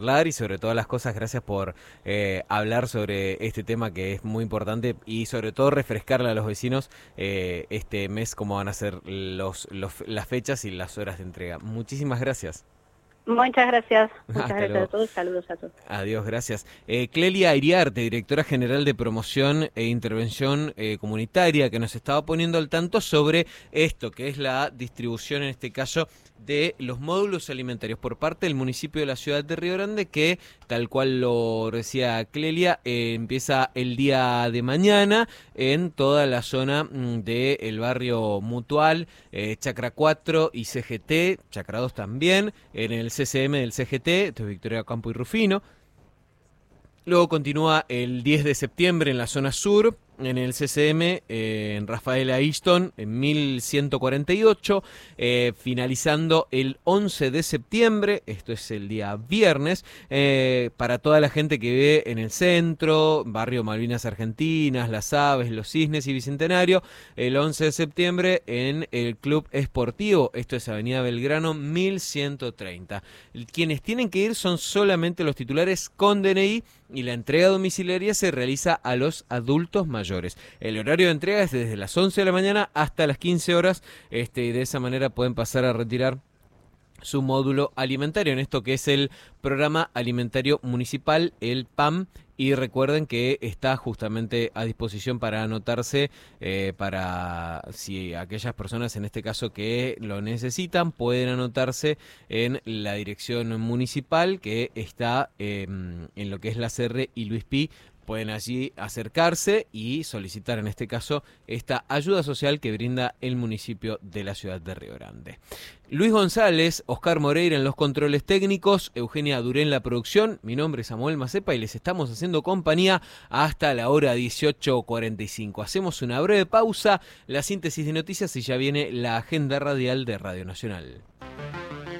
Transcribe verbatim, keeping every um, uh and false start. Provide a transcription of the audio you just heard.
hablar y sobre todas las cosas, gracias por eh, hablar sobre este tema que es muy importante y sobre todo refrescarle a los vecinos eh, este mes cómo van a ser los, los, las fechas y las horas de entrega. Muchísimas gracias. Muchas gracias, muchas Hasta gracias a luego. todos, saludos a todos. Adiós, gracias. Eh, Clelia Iriarte, directora general de promoción e intervención eh, comunitaria, que nos estaba poniendo al tanto sobre esto, que es la distribución, en este caso, de los módulos alimentarios por parte del municipio de la ciudad de Río Grande, que, tal cual lo decía Clelia, eh, empieza el día de mañana en toda la zona mm, del barrio Mutual, eh, Chacra cuatro y C G T, Chacra dos también, en el C C M del C G T, esto es Victoria Campo y Rufino. Luego continúa el diez de septiembre en la zona sur, en el C C M, eh, en Rafaela Easton, en mil ciento cuarenta y ocho, eh, finalizando el once de septiembre, esto es el día viernes, eh, para toda la gente que vive en el centro, barrio Malvinas Argentinas, Las Aves, Los Cisnes y Bicentenario, el once de septiembre en el Club Esportivo, esto es Avenida Belgrano, mil ciento treinta. Quienes tienen que ir son solamente los titulares con D N I y la entrega domiciliaria se realiza a los adultos mayores. El horario de entrega es desde las once de la mañana hasta las quince horas, este, y de esa manera pueden pasar a retirar su módulo alimentario en esto que es el Programa Alimentario Municipal, el P A M, y recuerden que está justamente a disposición para anotarse, eh, para si aquellas personas en este caso que lo necesitan pueden anotarse en la dirección municipal que está eh, en lo que es la C R y Luis Pi. Pueden allí acercarse y solicitar en este caso esta ayuda social que brinda el municipio de la ciudad de Río Grande. Luis González, Oscar Moreira en los controles técnicos, Eugenia Durén en la producción, mi nombre es Samuel Macepa y les estamos haciendo compañía hasta la hora dieciocho cuarenta y cinco. Hacemos una breve pausa, la síntesis de noticias y ya viene la agenda radial de Radio Nacional.